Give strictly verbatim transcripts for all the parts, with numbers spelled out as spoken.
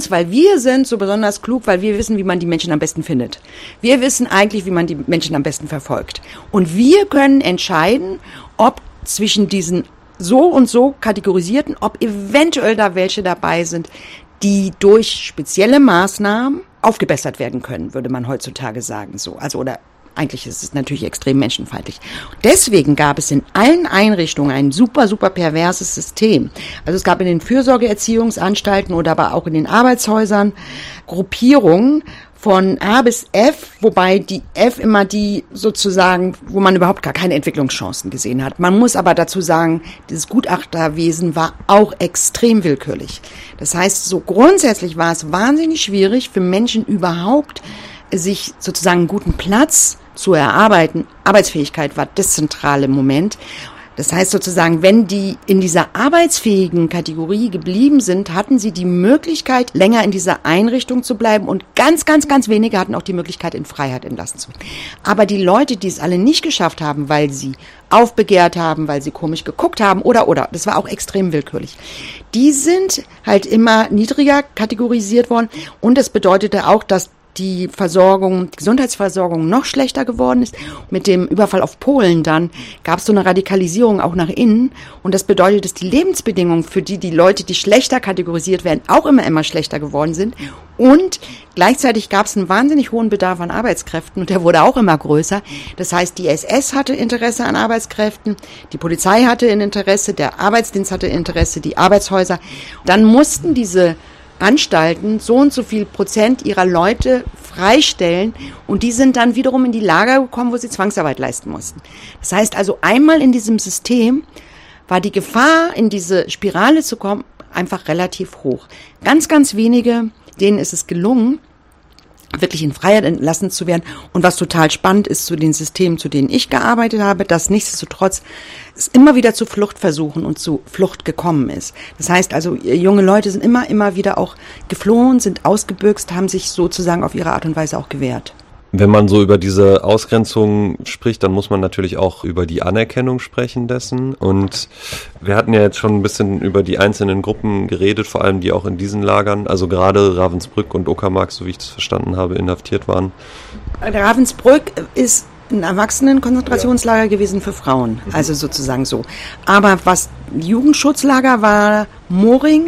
Weil wir sind so besonders klug, weil wir wissen, wie man die Menschen am besten findet. Wir wissen eigentlich, wie man die Menschen am besten verfolgt. Und wir können entscheiden, ob zwischen diesen so und so kategorisierten, ob eventuell da welche dabei sind, die durch spezielle Maßnahmen aufgebessert werden können, würde man heutzutage sagen, so. Also, oder eigentlich ist es natürlich extrem menschenfeindlich. Deswegen gab es in allen Einrichtungen ein super, super perverses System. Also es gab in den Fürsorgeerziehungsanstalten oder aber auch in den Arbeitshäusern Gruppierungen von A bis F, wobei die F immer die sozusagen, wo man überhaupt gar keine Entwicklungschancen gesehen hat. Man muss aber dazu sagen, dieses Gutachterwesen war auch extrem willkürlich. Das heißt, so grundsätzlich war es wahnsinnig schwierig für Menschen überhaupt, sich sozusagen einen guten Platz zu erarbeiten. Arbeitsfähigkeit war das zentrale Moment. Das heißt sozusagen, wenn die in dieser arbeitsfähigen Kategorie geblieben sind, hatten sie die Möglichkeit, länger in dieser Einrichtung zu bleiben und ganz, ganz, ganz wenige hatten auch die Möglichkeit, in Freiheit entlassen zu werden. Aber die Leute, die es alle nicht geschafft haben, weil sie aufbegehrt haben, weil sie komisch geguckt haben oder, oder, das war auch extrem willkürlich, die sind halt immer niedriger kategorisiert worden und das bedeutete auch, dass die Versorgung, die Gesundheitsversorgung noch schlechter geworden ist. Mit dem Überfall auf Polen dann gab es so eine Radikalisierung auch nach innen. Und das bedeutet, dass die Lebensbedingungen für die, die Leute, die schlechter kategorisiert werden, auch immer, immer schlechter geworden sind. Und gleichzeitig gab es einen wahnsinnig hohen Bedarf an Arbeitskräften und der wurde auch immer größer. Das heißt, die S S hatte Interesse an Arbeitskräften, die Polizei hatte ein Interesse, der Arbeitsdienst hatte Interesse, die Arbeitshäuser. Dann mussten diese Anstalten so und so viel Prozent ihrer Leute freistellen und die sind dann wiederum in die Lager gekommen, wo sie Zwangsarbeit leisten mussten. Das heißt also, einmal in diesem System war die Gefahr, in diese Spirale zu kommen, einfach relativ hoch. Ganz, ganz wenige, denen ist es gelungen, wirklich in Freiheit entlassen zu werden. Und was total spannend ist zu den Systemen, zu denen ich gearbeitet habe, dass nichtsdestotrotz es immer wieder zu Fluchtversuchen und zu Flucht gekommen ist. Das heißt also, junge Leute sind immer, immer wieder auch geflohen, sind ausgebüxt, haben sich sozusagen auf ihre Art und Weise auch gewehrt. Wenn man so über diese Ausgrenzung spricht, dann muss man natürlich auch über die Anerkennung sprechen dessen. Und wir hatten ja jetzt schon ein bisschen über die einzelnen Gruppen geredet, vor allem die auch in diesen Lagern, also gerade Ravensbrück und Uckermark, so wie ich das verstanden habe, inhaftiert waren. Ravensbrück ist ein Erwachsenenkonzentrationslager gewesen für Frauen, also sozusagen so. Aber was Jugendschutzlager war, Moring,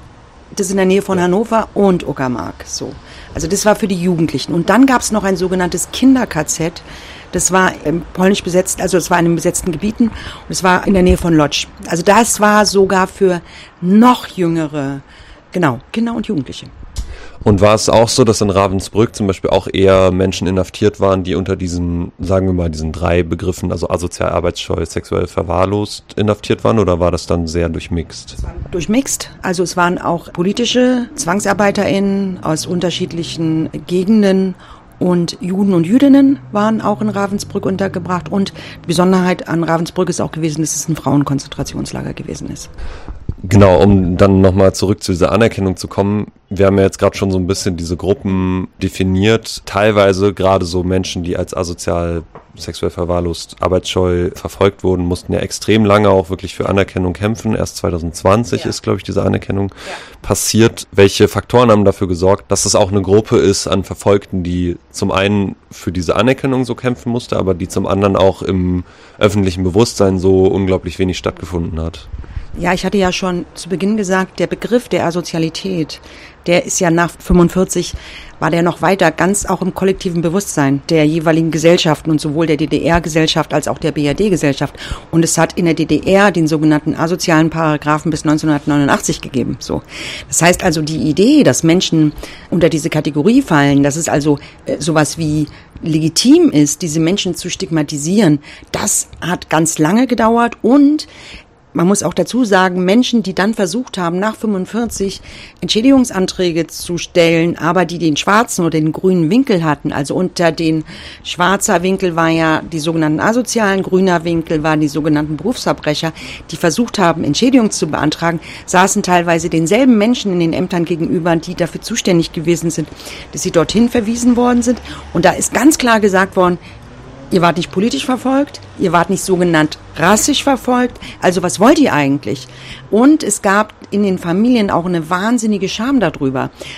das ist in der Nähe von Hannover, und Uckermark, so. Also das war für die Jugendlichen. Und dann gab es noch ein sogenanntes Kinder-K Z. Das war ähm, polnisch besetzt, also es war in den besetzten Gebieten. Und es war in der Nähe von Lodz. Also das war sogar für noch jüngere, genau, Kinder und Jugendliche. Und war es auch so, dass in Ravensbrück zum Beispiel auch eher Menschen inhaftiert waren, die unter diesen, sagen wir mal, diesen drei Begriffen, also asozial, arbeitsscheu, sexuell verwahrlost, inhaftiert waren, oder war das dann sehr durchmixt? Durchmixt. Also es waren auch politische ZwangsarbeiterInnen aus unterschiedlichen Gegenden und Juden und Jüdinnen waren auch in Ravensbrück untergebracht. Und die Besonderheit an Ravensbrück ist auch gewesen, dass es ein Frauenkonzentrationslager gewesen ist. Genau, um dann nochmal zurück zu dieser Anerkennung zu kommen. Wir haben ja jetzt gerade schon so ein bisschen diese Gruppen definiert. Teilweise gerade so Menschen, die als asozial, sexuell verwahrlost, arbeitsscheu verfolgt wurden, mussten ja extrem lange auch wirklich für Anerkennung kämpfen. Erst zwanzig zwanzig ja. ist, glaube ich, diese Anerkennung ja. passiert. Welche Faktoren haben dafür gesorgt, dass es auch eine Gruppe ist an Verfolgten, die zum einen für diese Anerkennung so kämpfen musste, aber die zum anderen auch im öffentlichen Bewusstsein so unglaublich wenig stattgefunden hat? Ja, ich hatte ja schon zu Beginn gesagt, der Begriff der Asozialität, der ist ja nach fünfundvierzig, war der noch weiter ganz auch im kollektiven Bewusstsein der jeweiligen Gesellschaften und sowohl der D D R-Gesellschaft als auch der B R D-Gesellschaft. Und es hat in der D D R den sogenannten asozialen Paragraphen bis neunzehnhundertneunundachtzig gegeben. So, das heißt also, die Idee, dass Menschen unter diese Kategorie fallen, dass es also äh, sowas wie legitim ist, diese Menschen zu stigmatisieren, das hat ganz lange gedauert. Und man muss auch dazu sagen, Menschen, die dann versucht haben, nach fünfundvierzig Entschädigungsanträge zu stellen, aber die den schwarzen oder den grünen Winkel hatten, also unter den schwarzer Winkel war ja die sogenannten Asozialen, grüner Winkel waren die sogenannten Berufsverbrecher, die versucht haben, Entschädigung zu beantragen, saßen teilweise denselben Menschen in den Ämtern gegenüber, die dafür zuständig gewesen sind, dass sie dorthin verwiesen worden sind. Und da ist ganz klar gesagt worden, ihr wart nicht politisch verfolgt, ihr wart nicht sogenannt rassisch verfolgt, also was wollt ihr eigentlich? Und es gab in den Familien auch eine wahnsinnige Scham darüber.